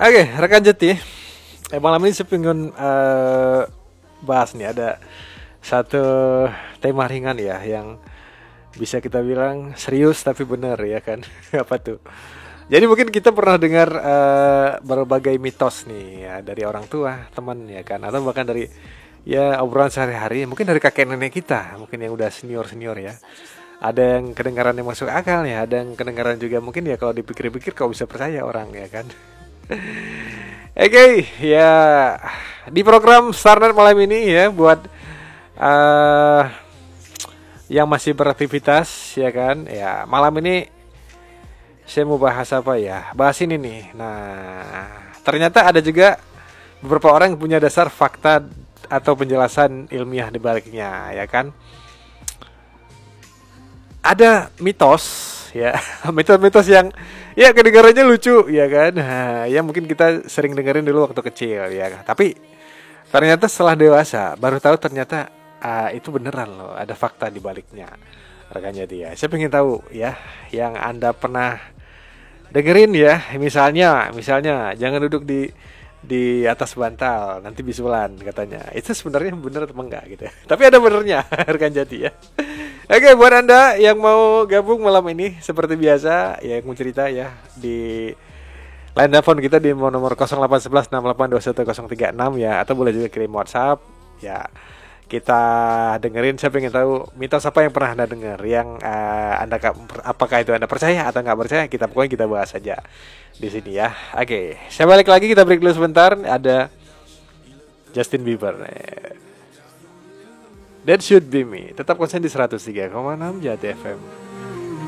Oke, rekan Jeti. Malam ini saya pengen bahas nih ada satu tema ringan ya yang bisa kita bilang serius tapi benar ya kan. Apa tuh? Jadi mungkin kita pernah dengar berbagai mitos nih ya dari orang tua, teman ya kan, atau bahkan dari ya obrolan sehari-hari, mungkin dari kakek nenek kita, mungkin yang udah senior-senior ya. Ada yang kedengaran yang masuk akal ya, ada yang kedengaran juga mungkin ya kalau dipikir-pikir kau bisa percaya orang ya kan. Oke, ya di program Starnet malam ini ya buat eh yang masih beraktivitas ya kan. Ya, malam ini saya mau bahas apa ya? Bahas ini nih. Nah, ternyata ada juga beberapa orang yang punya dasar fakta atau penjelasan ilmiah di baliknya ya kan. Ada mitos ya, mitos-mitos yang ya kedengarannya lucu ya kan. Nah, ya mungkin kita sering dengerin dulu waktu kecil ya kan. Tapi ternyata setelah dewasa baru tahu ternyata itu beneran loh, ada fakta di baliknya. Rekannya dia. Saya pengen tahu ya yang Anda pernah dengerin ya, misalnya jangan duduk di atas bantal nanti bisulan katanya. Itu sebenarnya bener atau enggak gitu ya. Tapi ada benernya rekan Jati ya. Oke, buat Anda yang mau gabung malam ini seperti biasa ya, yang mau cerita ya di line telepon kita di nomor 0811682136 ya, atau boleh juga kirim WhatsApp ya. Kita dengerin, saya pengen tahu mitos apa yang pernah Anda dengar, yang Anda apakah itu Anda percaya atau nggak percaya, pokoknya kita bahas saja di sini ya. Oke, saya balik lagi, kita break dulu sebentar. Ada Justin Bieber. That Should Be Me. Tetap konsen di 103,6 Jati FM.